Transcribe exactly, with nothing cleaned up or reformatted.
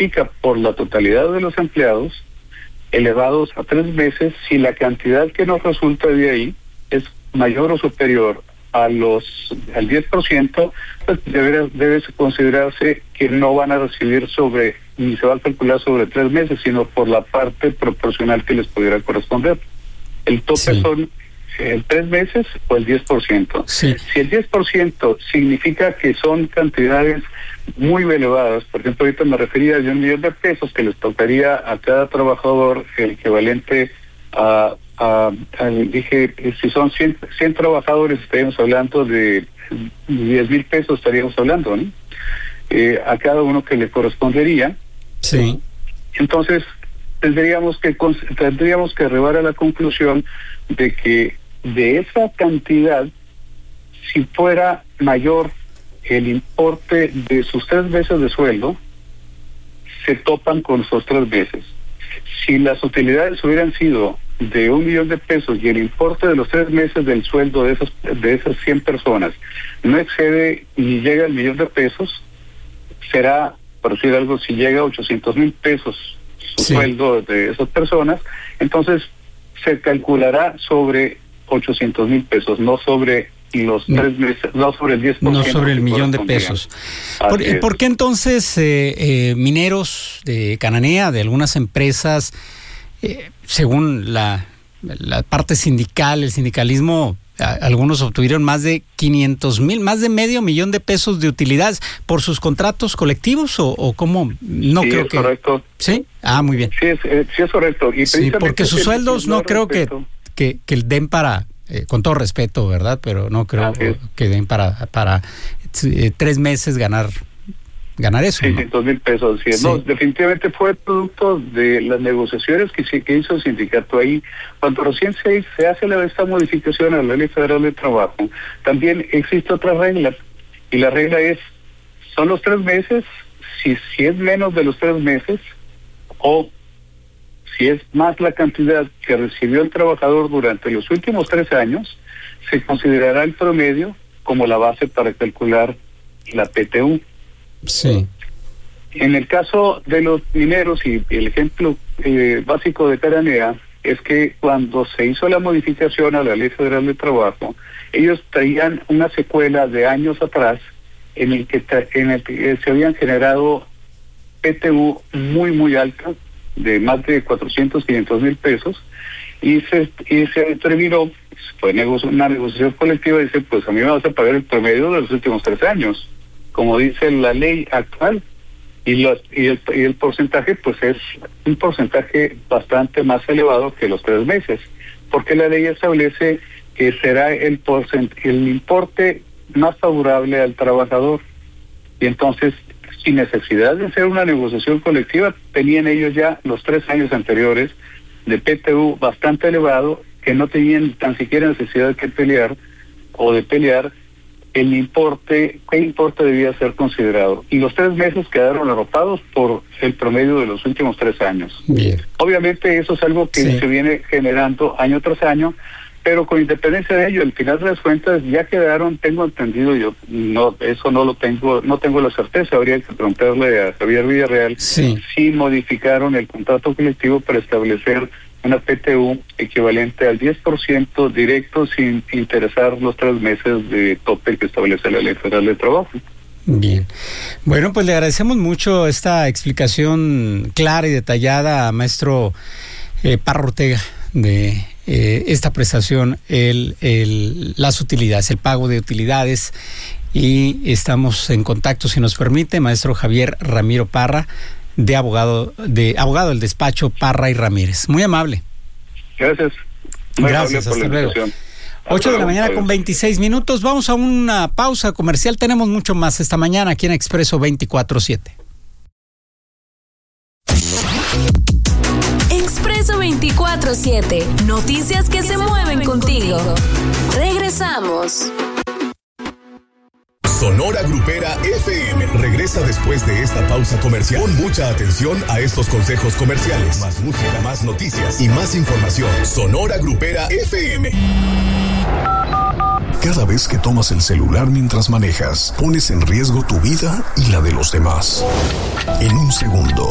modifica por la totalidad de los empleados, elevados a tres meses, si la cantidad que nos resulta de ahí es mayor o superior a los al diez por ciento, pues debe, debe considerarse que no van a recibir sobre, ni se va a calcular sobre tres meses, sino por la parte proporcional que les pudiera corresponder. El tope sí. son el tres meses o el diez por ciento. Sí. Si el diez por ciento significa que son cantidades muy elevadas, por ejemplo, ahorita me refería de un millón de pesos que les tocaría a cada trabajador el equivalente a, a, a dije, si son cien, cien trabajadores, estaríamos hablando de diez mil pesos, estaríamos hablando, ¿no? Eh, a cada uno que le correspondería. Sí. Entonces, tendríamos que tendríamos que arribar a la conclusión de que de esa cantidad, si fuera mayor el importe de sus tres meses de sueldo, se topan con esos tres meses. Si las utilidades hubieran sido de un millón de pesos y el importe de los tres meses del sueldo de esas de esas cien personas no excede ni llega al millón de pesos, será, por decir algo, si llega a ochocientos mil pesos su sí. sueldo de esas personas, entonces se calculará sobre ochocientos mil pesos, no sobre los no, tres meses, no sobre el diez por ciento. No sobre el millón de pesos. ¿Por, ¿Por qué entonces eh, eh, mineros de Cananea, de algunas empresas, eh, según la, la parte sindical, el sindicalismo, a, algunos obtuvieron más de quinientos mil, más de medio millón de pesos de utilidades por sus contratos colectivos o, o cómo? No sí, creo es que. Correcto. Sí, ah, muy bien. Sí, es, eh, sí es correcto. Y sí, porque sus sueldos no creo que, que, que den para. Eh, con todo respeto, ¿verdad? Pero no creo que, que den para para eh, tres meses ganar ganar eso. seiscientos mil pesos. Sí. Sí. No, definitivamente fue producto de las negociaciones que, que hizo el sindicato ahí. Cuando recién se, se hace la, esta modificación a la Ley Federal de Trabajo, también existe otra regla. Y la regla es, son los tres meses, si, si es menos de los tres meses, o si es más la cantidad que recibió el trabajador durante los últimos tres años, se considerará el promedio como la base para calcular la P T U. Sí. En el caso de los mineros, y el ejemplo eh, básico de Cananea, es que cuando se hizo la modificación a la Ley Federal de Trabajo, ellos traían una secuela de años atrás en el que, en el que se habían generado P T U muy, muy altas, de más de cuatrocientos, quinientos mil pesos, y se y se determinó, fue negocio, una negociación colectiva, y dice, pues a mí me vas a pagar el promedio de los últimos tres años, como dice la ley actual, y, los, y, el, y el porcentaje pues es un porcentaje bastante más elevado que los tres meses, porque la ley establece que será el, porcent, el importe más favorable al trabajador, y entonces sin necesidad de hacer una negociación colectiva, tenían ellos ya los tres años anteriores de P T U bastante elevado, que no tenían tan siquiera necesidad de pelear o de pelear el importe, qué importe debía ser considerado. Y los tres meses quedaron arropados por el promedio de los últimos tres años. Bien. Obviamente eso es algo que sí. se viene generando año tras año, pero con independencia de ello, al final de las cuentas ya quedaron, tengo entendido, yo no, eso no lo tengo, no tengo la certeza, habría que preguntarle a Javier Villarreal sí. si modificaron el contrato colectivo para establecer una P T U equivalente al diez por ciento directo sin interesar los tres meses de tope que establece la Ley Federal de Trabajo. Bien. Bueno, pues le agradecemos mucho esta explicación clara y detallada a maestro eh, Parra Ortega de eh, esta prestación, el, el, las utilidades, el pago de utilidades, y estamos en contacto, si nos permite, maestro Javier Ramiro Parra, de abogado de abogado del despacho Parra y Ramírez. Muy amable. Gracias. Muy Gracias, hasta luego. ocho de la mañana con veintiséis minutos. Vamos a una pausa comercial. Tenemos mucho más esta mañana aquí en Expreso veinticuatro siete. Expreso veinticuatro siete. Noticias que se mueven contigo. Regresamos. Sonora Grupera F M regresa después de esta pausa comercial. Pon mucha atención a estos consejos comerciales. Más música, más noticias y más información. Sonora Grupera F M. Cada vez que tomas el celular mientras manejas, pones en riesgo tu vida y la de los demás. En un segundo,